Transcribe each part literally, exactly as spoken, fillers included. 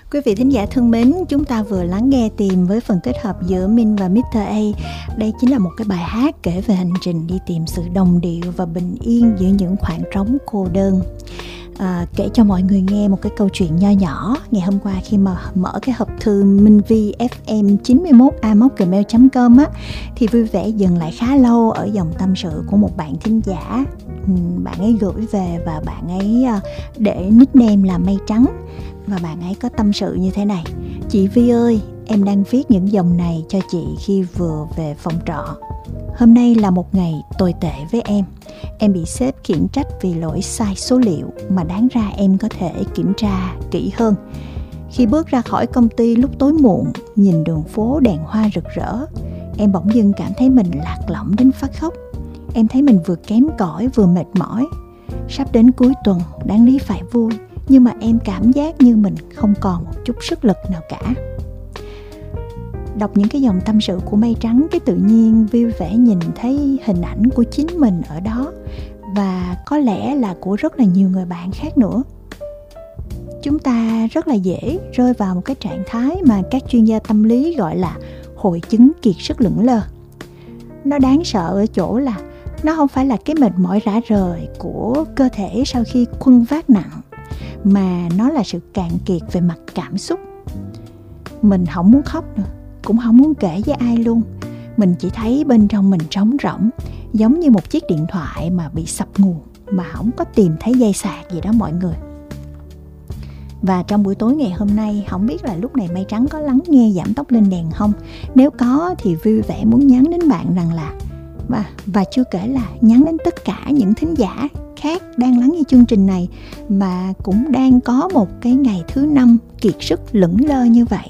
Quý vị thính giả thân mến, chúng ta vừa lắng nghe tìm với phần kết hợp giữa Min và mít tơ A. Đây chính là một cái bài hát kể về hành trình đi tìm sự đồng điệu và bình yên giữa những khoảng trống cô đơn. À, kể cho mọi người nghe một cái câu chuyện nho nhỏ. Ngày hôm qua khi mà mở cái hộp thư minvfm chín mốt a còng gmail chấm com á, thì vui vẻ dừng lại khá lâu ở dòng tâm sự của một bạn thính giả. Bạn ấy gửi về và bạn ấy để nickname là Mây Trắng. Và bạn ấy có tâm sự như thế này: Chị Vi ơi, em đang viết những dòng này cho chị khi vừa về phòng trọ. Hôm nay là một ngày tồi tệ với em. Em bị sếp khiển trách vì lỗi sai số liệu mà đáng ra em có thể kiểm tra kỹ hơn. Khi bước ra khỏi công ty lúc tối muộn, nhìn đường phố đèn hoa rực rỡ, em bỗng dưng cảm thấy mình lạc lõng đến phát khóc. Em thấy mình vừa kém cỏi vừa mệt mỏi. Sắp đến cuối tuần, đáng lý phải vui, nhưng mà em cảm giác như mình không còn một chút sức lực nào cả. Đọc những cái dòng tâm sự của Mây Trắng, cái tự nhiên vui vẻ nhìn thấy hình ảnh của chính mình ở đó, và có lẽ là của rất là nhiều người bạn khác nữa. Chúng ta rất là dễ rơi vào một cái trạng thái mà các chuyên gia tâm lý gọi là hội chứng kiệt sức lững lờ. Nó đáng sợ ở chỗ là nó không phải là cái mệt mỏi rã rời của cơ thể sau khi khuân vác nặng, mà nó là sự cạn kiệt về mặt cảm xúc. Mình không muốn khóc nữa, cũng không muốn kể với ai luôn. Mình chỉ thấy bên trong mình trống rỗng, giống như một chiếc điện thoại mà bị sập nguồn, mà không có tìm thấy dây sạc gì đó mọi người. Và trong buổi tối ngày hôm nay, không biết là lúc này Mây Trắng có lắng nghe Giảm Tốc Lên Đèn không? Nếu có thì vui vẻ muốn nhắn đến bạn rằng là Và, và chưa kể là nhắn đến tất cả những thính giả khác đang lắng nghe chương trình này mà cũng đang có một cái ngày thứ năm kiệt sức lững lơ như vậy.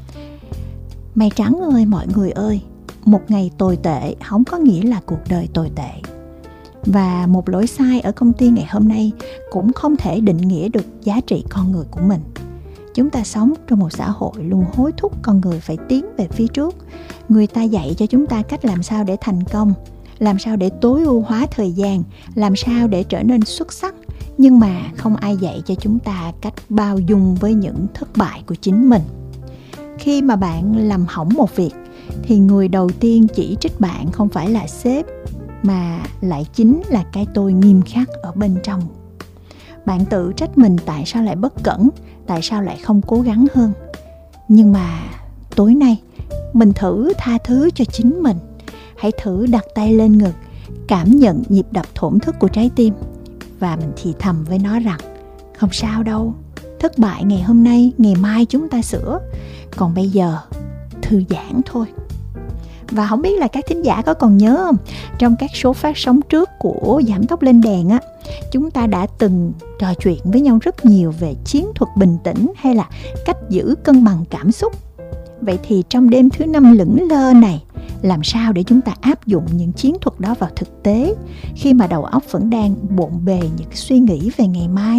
Mây Trắng ơi mọi người ơi, một ngày tồi tệ không có nghĩa là cuộc đời tồi tệ. Và một lỗi sai ở công ty ngày hôm nay cũng không thể định nghĩa được giá trị con người của mình. Chúng ta sống trong một xã hội luôn hối thúc con người phải tiến về phía trước. Người ta dạy cho chúng ta cách làm sao để thành công, làm sao để tối ưu hóa thời gian, làm sao để trở nên xuất sắc. Nhưng mà không ai dạy cho chúng ta cách bao dung với những thất bại của chính mình. Khi mà bạn làm hỏng một việc thì người đầu tiên chỉ trích bạn không phải là sếp, mà lại chính là cái tôi nghiêm khắc ở bên trong. Bạn tự trách mình tại sao lại bất cẩn, tại sao lại không cố gắng hơn. Nhưng mà tối nay mình thử tha thứ cho chính mình. Hãy thử đặt tay lên ngực, cảm nhận nhịp đập thổn thức của trái tim, và mình thì thầm với nó rằng không sao đâu, thất bại ngày hôm nay, ngày mai chúng ta sửa. Còn bây giờ thư giãn thôi. Và không biết là các thính giả có còn nhớ không, trong các số phát sóng trước của Giảm Tốc Lên Đèn á, chúng ta đã từng trò chuyện với nhau rất nhiều về chiến thuật bình tĩnh hay là cách giữ cân bằng cảm xúc. Vậy thì trong đêm thứ năm lững lơ này, làm sao để chúng ta áp dụng những chiến thuật đó vào thực tế khi mà đầu óc vẫn đang bộn bề những suy nghĩ về ngày mai?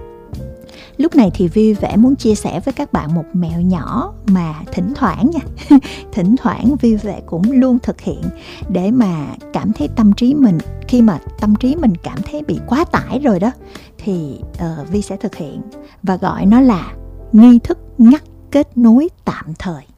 Lúc này thì vui vẻ muốn chia sẻ với các bạn một mẹo nhỏ mà thỉnh thoảng nha, thỉnh thoảng vui vẻ cũng luôn thực hiện để mà cảm thấy tâm trí mình, khi mà tâm trí mình cảm thấy bị quá tải rồi đó, thì uh, Vi sẽ thực hiện và gọi nó là nghi thức ngắt kết nối tạm thời.